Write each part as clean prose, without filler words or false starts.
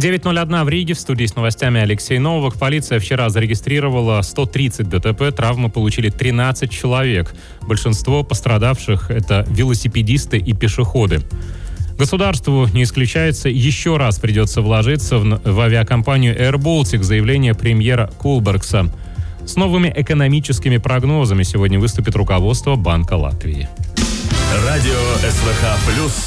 9:01 в Риге. В студии с новостями Алексей Новак. Полиция вчера зарегистрировала 130 ДТП. Травмы получили 13 человек. Большинство пострадавших – это велосипедисты и пешеходы. Государству, не исключается, еще раз придется вложиться в авиакомпанию Air Baltic, заявление премьера Кулбергса. С новыми экономическими прогнозами сегодня выступит руководство Банка Латвии. Радио СВХ+.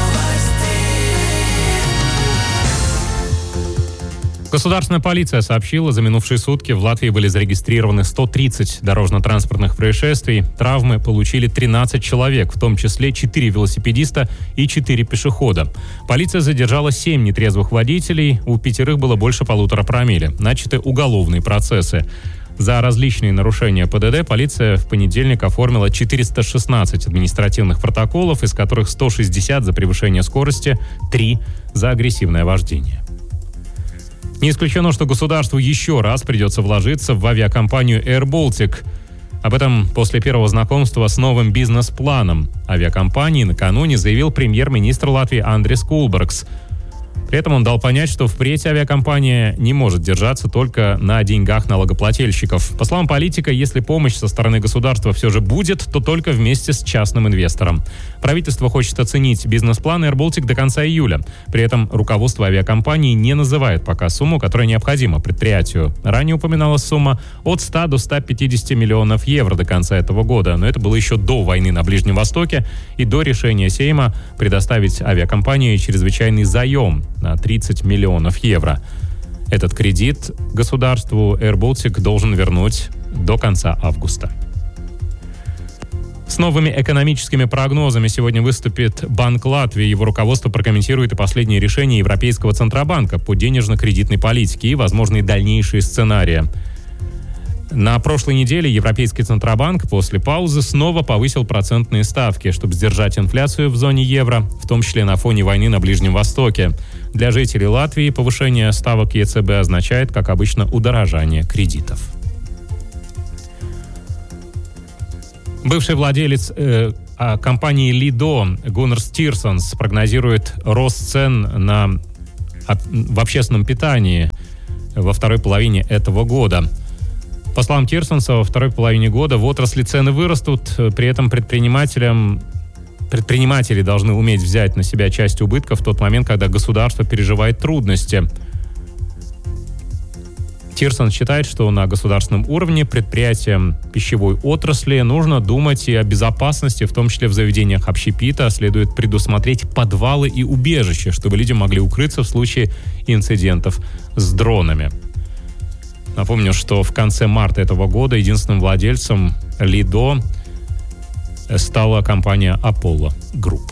Государственная полиция сообщила, за минувшие сутки в Латвии были зарегистрированы 130 дорожно-транспортных происшествий. Травмы получили 13 человек, в том числе 4 велосипедиста и 4 пешехода. Полиция задержала 7 нетрезвых водителей, у 5 было больше 1,5 промилле. Начаты уголовные процессы. За различные нарушения ПДД полиция в понедельник оформила 416 административных протоколов, из которых 160 за превышение скорости, 3 за агрессивное вождение. Не исключено, что государству еще раз придется вложиться в авиакомпанию Air Baltic. Об этом после первого знакомства с новым бизнес-планом авиакомпании накануне заявил премьер-министр Латвии Андрис Кулбергс. При этом он дал понять, что впредь авиакомпания не может держаться только на деньгах налогоплательщиков. По словам политика, если помощь со стороны государства все же будет, то только вместе с частным инвестором. Правительство хочет оценить бизнес-план Air Baltic до конца июля. При этом руководство авиакомпании не называет пока сумму, которая необходима предприятию. Ранее упоминалась сумма от 100 до 150 миллионов евро до конца этого года. Но это было еще до войны на Ближнем Востоке и до решения Сейма предоставить авиакомпании чрезвычайный заем на 30 миллионов евро. Этот кредит государству Air Baltic должен вернуть до конца августа. С новыми экономическими прогнозами сегодня выступит Банк Латвии. Его руководство прокомментирует и последние решения Европейского Центробанка по денежно-кредитной политике и возможные дальнейшие сценарии. На прошлой неделе Европейский Центробанк после паузы снова повысил процентные ставки, чтобы сдержать инфляцию в зоне евро, в том числе на фоне войны на Ближнем Востоке. Для жителей Латвии повышение ставок ЕЦБ означает, как обычно, удорожание кредитов. Бывший владелец компании Лидо Гуннарс Тирсонс прогнозирует рост цен в общественном питании во второй половине этого года. По словам Тирсонса, во второй половине года в отрасли цены вырастут, при этом предприниматели должны уметь взять на себя часть убытков в тот момент, когда государство переживает трудности. Тирсон считает, что на государственном уровне предприятиям пищевой отрасли нужно думать и о безопасности, в том числе в заведениях общепита. Следует предусмотреть подвалы и убежища, чтобы люди могли укрыться в случае инцидентов с дронами. Напомню, что в конце марта этого года единственным владельцем Лидо стала компания Apollo Group.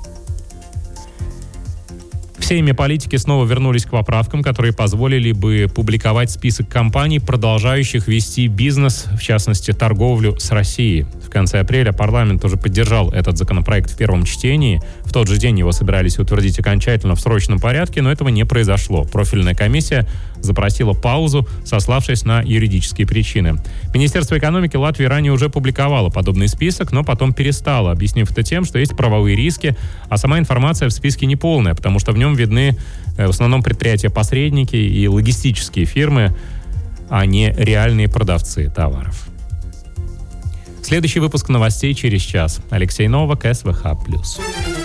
В Сейме политики снова вернулись к поправкам, которые позволили бы публиковать список компаний, продолжающих вести бизнес, в частности, торговлю с Россией. В конце апреля парламент уже поддержал этот законопроект в первом чтении. В тот же день его собирались утвердить окончательно в срочном порядке, но этого не произошло. Профильная комиссия запросила паузу, сославшись на юридические причины. Министерство экономики Латвии ранее уже публиковало подобный список, но потом перестало, объяснив это тем, что есть правовые риски, а сама информация в списке неполная, потому что в нем видны в основном предприятия-посредники и логистические фирмы, а не реальные продавцы товаров. Следующий выпуск новостей через час. Алексей Новак, СВХ+.